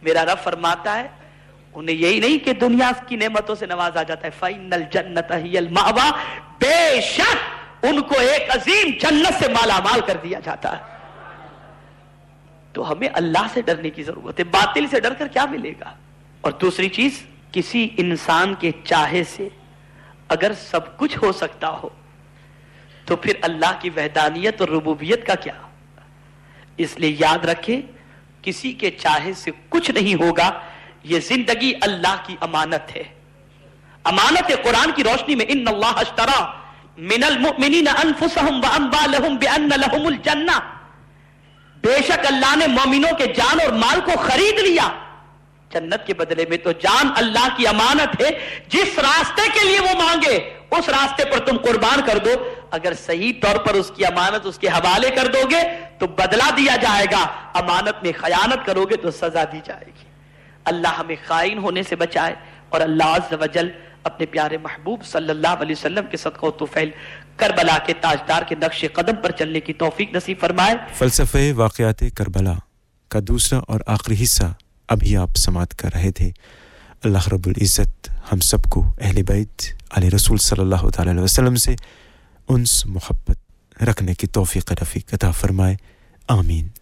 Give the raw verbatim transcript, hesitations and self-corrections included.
میرا رب فرماتا ہے انہیں یہی نہیں کہ دنیا کی نعمتوں سے نوازا جاتا ہے، فَإِنَّ الْجَنَّةَ هِيَ الْمَأْوَىٰ، بے شک ان کو ایک عظیم جنت سے مالا مال کر دیا جاتا ہے۔ تو ہمیں اللہ سے ڈرنے کی ضرورت ہے، باطل سے ڈر کر کیا ملے گا؟ اور دوسری چیز، کسی انسان کے چاہے سے اگر سب کچھ ہو سکتا ہو تو پھر اللہ کی وحدانیت اور ربوبیت کا کیا؟ اس لیے یاد رکھیں کسی کے چاہے سے کچھ نہیں ہوگا، یہ زندگی اللہ کی امانت ہے، امانت ہے۔ قرآن کی روشنی میں ان اللہ اشترى من المؤمنین انفسهم واموالهم بان لهم الجنہ، بے شک اللہ نے مومنوں کے جان اور مال کو خرید لیا جنت کے بدلے میں۔ تو جان اللہ کی امانت ہے، جس راستے کے لیے وہ مانگے اس راستے پر تم قربان کر دو، اگر صحیح طور پر اس کی امانت اس کے حوالے کر دو گے تو بدلہ دیا جائے گا، امانت میں خیانت کرو گے تو سزا دی جائے گی۔ اللہ ہمیں خائن ہونے سے بچائے، اور اللہ عز و جل اپنے پیارے محبوب صلی اللہ علیہ وسلم کے صدقہ و طفیل کربلا کے تاجدار کے نقش قدم پر چلنے کی توفیق نصیب فرمائے۔ فلسفہ واقعات کربلا کا دوسرا اور آخری حصہ ابھی آپ سماعت کر رہے تھے۔ اللہ رب العزت ہم سب کو اہل بیت علیہ رسول صلی اللہ تعالی علیہ وسلم سے انس محبت رکھنے کی توفیق رفیق عطا فرمائے، آمین۔